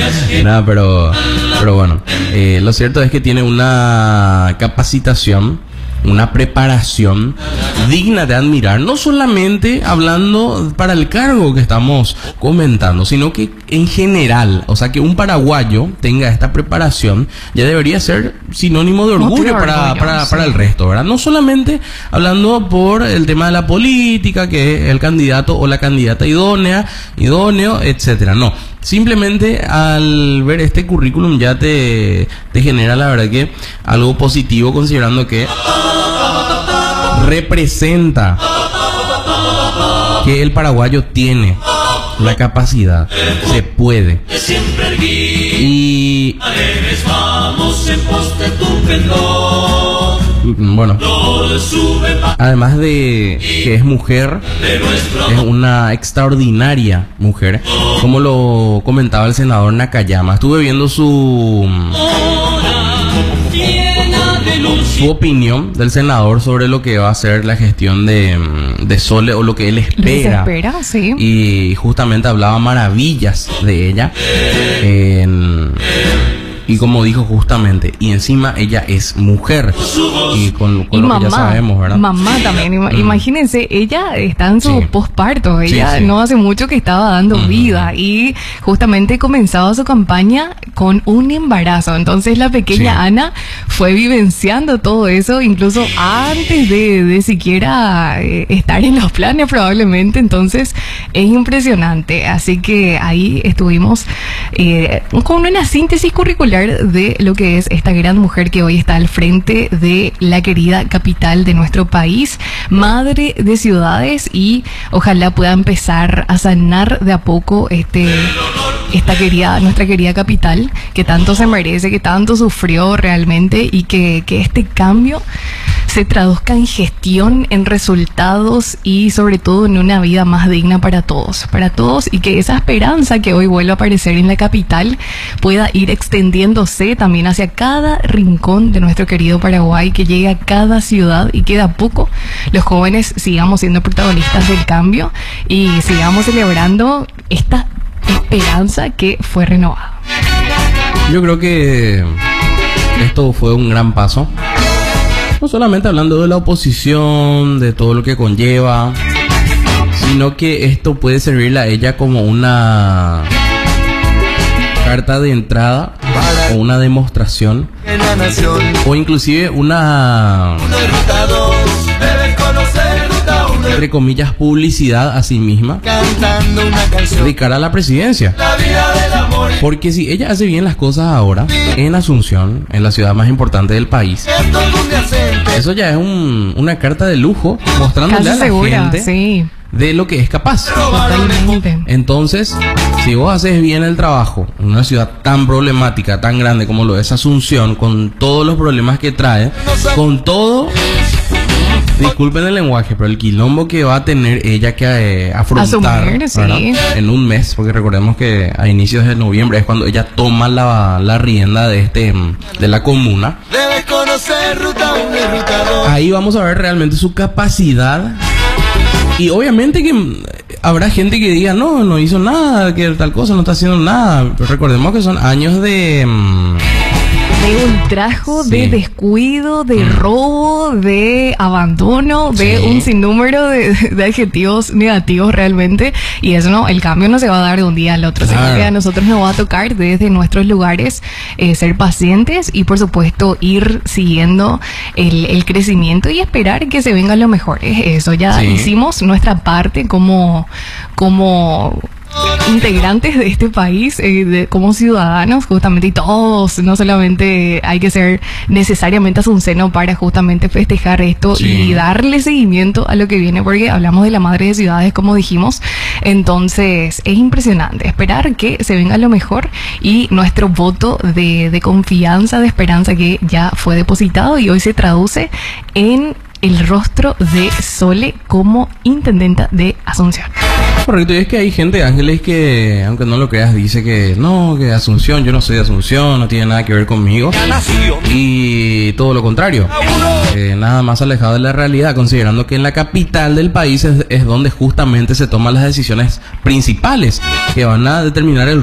Nada, pero bueno, lo cierto es que tiene una capacitación, una preparación digna de admirar, no solamente hablando para el cargo que estamos comentando, sino que en general, o sea, que un paraguayo tenga esta preparación ya debería ser sinónimo de orgullo para el resto, ¿verdad? No solamente hablando por el tema de la política, que es el candidato o la candidata idóneo, etcétera, no. Simplemente al ver este currículum ya te genera, la verdad, que algo positivo, considerando que representa que el paraguayo tiene la capacidad, se puede. Y bueno, además de que es mujer, es una extraordinaria mujer, como lo comentaba el senador Nakayama. Estuve viendo su opinión del senador sobre lo que va a ser la gestión de Sole, o lo que él espera. Sí. Y justamente hablaba maravillas de ella. Y como dijo justamente, y encima ella es mujer. Y con lo mamá, que ya sabemos, ¿verdad? Mamá también. Imagínense, ella está en su posparto. Ella no hace mucho que estaba dando vida. Y justamente comenzaba su campaña con un embarazo. Entonces la pequeña Ana fue vivenciando todo eso, incluso antes de siquiera estar en los planes probablemente. Entonces es impresionante. Así que ahí estuvimos con una síntesis curricular de lo que es esta gran mujer que hoy está al frente de la querida capital de nuestro país, madre de ciudades, y ojalá pueda empezar a sanar de a poco nuestra querida capital, que tanto se merece, que tanto sufrió realmente, y que este cambio se traduzca en gestión, en resultados y sobre todo en una vida más digna para todos, y que esa esperanza que hoy vuelve a aparecer en la capital pueda ir extendiéndose también hacia cada rincón de nuestro querido Paraguay, que llegue a cada ciudad, y que de a poco los jóvenes sigamos siendo protagonistas del cambio y sigamos celebrando esta esperanza que fue renovada. Yo creo que esto fue un gran paso. No solamente hablando de la oposición, de todo lo que conlleva, sino que esto puede servirle a ella como una carta de entrada, o una demostración, o inclusive una, entre comillas, publicidad a sí misma de cara a la presidencia. Porque si ella hace bien las cosas ahora en Asunción, en la ciudad más importante del país, eso ya es una carta de lujo, mostrándole a la gente de lo que es capaz. Totalmente. Entonces, si vos haces bien el trabajo en una ciudad tan problemática, tan grande como lo es Asunción, con todos los problemas que trae, con todo, disculpen el lenguaje, pero el quilombo que va a tener ella que afrontar en un mes, porque recordemos que a inicios de noviembre es cuando ella toma la rienda de la comuna. Ahí vamos a ver realmente su capacidad. Y obviamente que habrá gente que diga, no hizo nada, que tal cosa, no está haciendo nada. Pero recordemos que son años de ultrajo, de descuido, de robo, de abandono, de un sinnúmero de adjetivos negativos realmente. Y eso no, el cambio no se va a dar de un día al otro. Sino que a nosotros nos va a tocar desde nuestros lugares ser pacientes y por supuesto ir siguiendo el crecimiento y esperar que se venga lo mejor. Eso, ya hicimos nuestra parte como integrantes de este país, como ciudadanos justamente, y todos, no solamente hay que ser necesariamente asunceno para justamente festejar esto y darle seguimiento a lo que viene, porque hablamos de la madre de ciudades, como dijimos. Entonces es impresionante esperar que se venga lo mejor, y nuestro voto de confianza, de esperanza, que ya fue depositado y hoy se traduce en el rostro de Sole como intendenta de Asunción. Correcto, y es que hay gente, Ángeles, que aunque no lo creas, dice que no, que Asunción, yo no soy de Asunción, no tiene nada que ver conmigo, y todo lo contrario, nada más alejado de la realidad, considerando que en la capital del país es donde justamente se toman las decisiones principales que van a determinar el